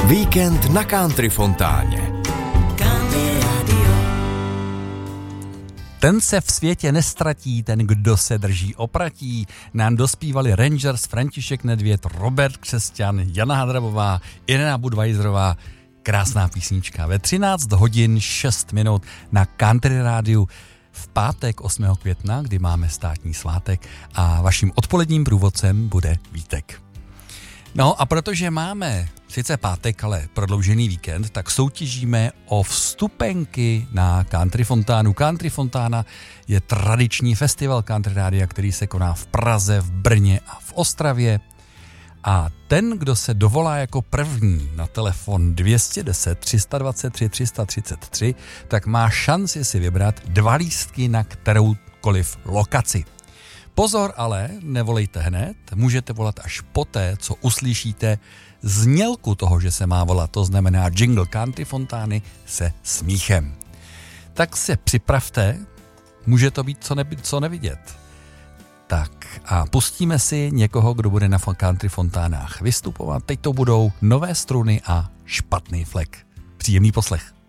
Víkend na Country Fontáně. Ten se v světě nestratí, ten, kdo se drží opratí. Nám dospívali Rangers, František Nedvěd, Robert Křesťan, Jana Hadrabová, Irena Budweiserová. Krásná písnička ve 13 hodin 6 minut na Country rádiu v pátek 8. května, kdy máme státní svátek a vaším odpoledním průvodcem bude Vítek. No a protože máme sice pátek, ale prodloužený víkend, tak soutěžíme o vstupenky na Country Fontánu. Country Fontána je tradiční festival Country rádia, který se koná v Praze, v Brně a v Ostravě. A ten, kdo se dovolá jako první na telefon 210 323 333, tak má šanci si vybrat 2 lístky na kteroukoliv lokaci. Pozor ale, nevolejte hned, můžete volat až poté, co uslyšíte znělku toho, že se má volat, to znamená jingle Country Fontány se smíchem. Tak se připravte, může to být co nevidět. Tak a pustíme si někoho, kdo bude na Country Fontánách vystupovat. Teď to budou Nové struny a Špatný flek. Příjemný poslech.